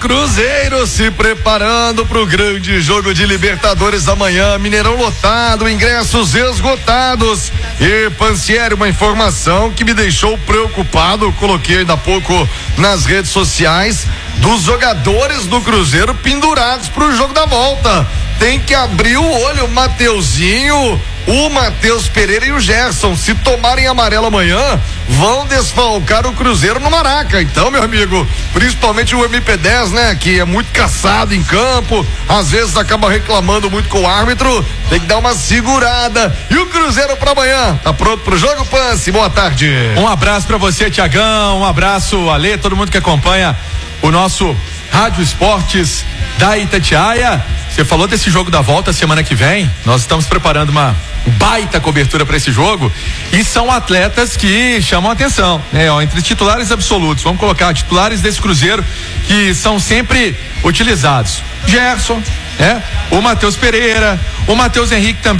Cruzeiro se preparando para o grande jogo de Libertadores amanhã, Mineirão lotado, ingressos esgotados. E Pansieri, uma informação que me deixou preocupado, coloquei ainda há pouco nas redes sociais, dos jogadores do Cruzeiro pendurados para o jogo da volta. Tem que abrir o olho, o Mateuzinho, o Matheus Pereira e o Gerson. Se tomarem amarelo amanhã, vão desfalcar o Cruzeiro no Maraca. Então, meu amigo, principalmente o MP10, né, que é muito caçado em campo, às vezes acaba reclamando muito com o árbitro, tem que dar uma segurada. E o Cruzeiro para amanhã, tá pronto pro jogo, Pansi? Boa tarde. Um abraço para você, Tiagão, um abraço, Alê, todo mundo que acompanha o nosso Rádio Esportes da Itatiaia. Você falou desse jogo da volta semana que vem. Nós estamos preparando uma baita cobertura para esse jogo e são atletas que chamam a atenção, né? Entre titulares absolutos, vamos colocar titulares desse Cruzeiro que são sempre utilizados. Gerson, né? O Matheus Pereira, o Matheus Henrique também.